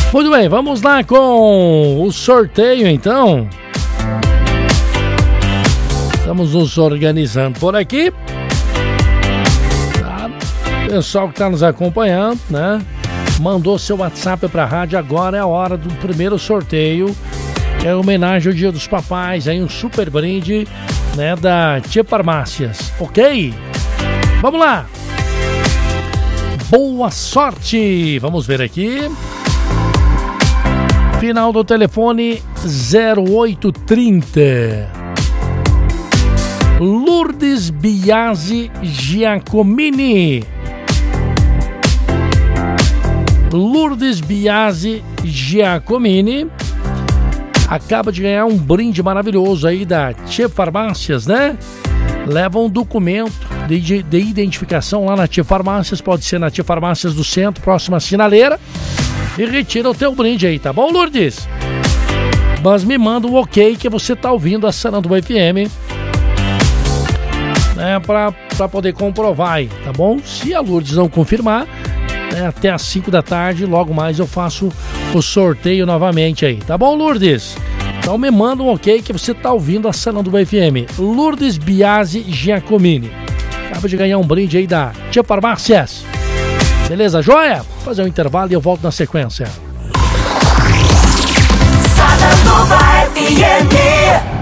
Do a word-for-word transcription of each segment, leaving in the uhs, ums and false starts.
Muito bem, vamos lá com o sorteio então. Estamos nos organizando por aqui. Tá? Pessoal que está nos acompanhando, né? Mandou seu WhatsApp para a rádio, agora é a hora do primeiro sorteio. É homenagem ao Dia dos Papais, aí um super brinde, né, da Tia Farmácias, ok? Vamos lá! Boa sorte! Vamos ver aqui. Final do telefone zero oito trinta. Lourdes Biasi Giacomini. Lourdes Biasi Giacomini acaba de ganhar um brinde maravilhoso aí da Tia Farmácias, né? Leva um documento de, de identificação lá na Tia Farmácias, pode ser na Tia Farmácias do Centro, próxima à sinaleira, e retira o teu brinde aí, tá bom, Lourdes? Mas me manda um ok que você tá ouvindo a Sananduva F M, né, pra, pra poder comprovar aí, tá bom? Se a Lourdes não confirmar, né, até às cinco da tarde, logo mais eu faço o sorteio novamente aí, tá bom, Lourdes? Então me manda um ok que você tá ouvindo a Sananduva F M. Lourdes Biasi Giacomini acaba de ganhar um brinde aí da Tia Farmácias. Beleza, joia? Vou fazer um intervalo e eu volto na sequência. Sananduva F M.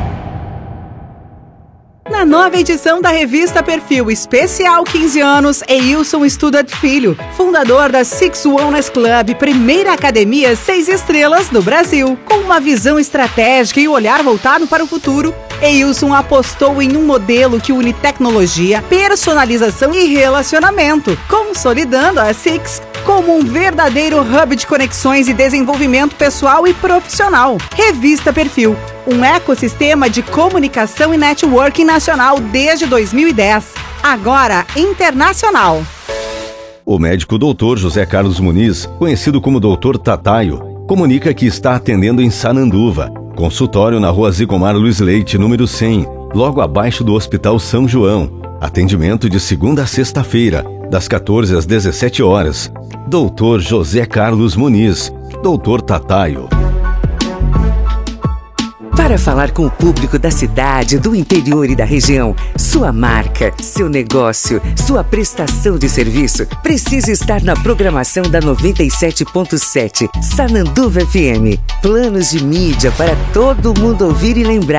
Na nova edição da revista Perfil Especial quinze anos, Eilson Studart Filho, fundador da Six Wellness Club, primeira academia seis estrelas do Brasil. Com uma visão estratégica e olhar voltado para o futuro, Eilson apostou em um modelo que une tecnologia, personalização e relacionamento, consolidando a Six como um verdadeiro hub de conexões e desenvolvimento pessoal e profissional. Revista Perfil, um ecossistema de comunicação e networking nacional desde dois mil e dez, agora internacional. O médico doutor José Carlos Muniz, conhecido como doutor Tataio, comunica que está atendendo em Sananduva. Consultório na rua Zigomar Luiz Leite, número cem, logo abaixo do Hospital São João. Atendimento de segunda a sexta-feira, das quatorze às dezessete horas. doutor José Carlos Muniz, doutor Tataio. Para falar com o público da cidade, do interior e da região, sua marca, seu negócio, sua prestação de serviço precisa estar na programação da noventa e sete ponto sete Sananduva F M. Planos de mídia para todo mundo ouvir e lembrar.